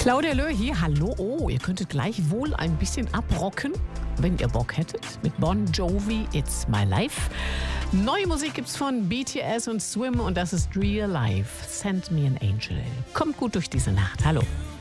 Claudia Löhr hier, hallo. Oh, ihr könntet gleich wohl ein bisschen abrocken, wenn ihr Bock hättet. Mit Bon Jovi, It's My Life. Neue Musik gibt's von BTS und Swim und das ist Real Life. Send Me an Angel. Kommt gut durch diese Nacht. Hallo.